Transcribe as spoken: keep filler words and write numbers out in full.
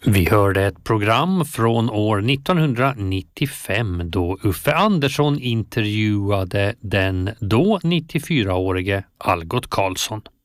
Vi hörde ett program från år nittonhundranittiofem då Uffe Andersson intervjuade den då nittiofyraårige Algot Karlsson.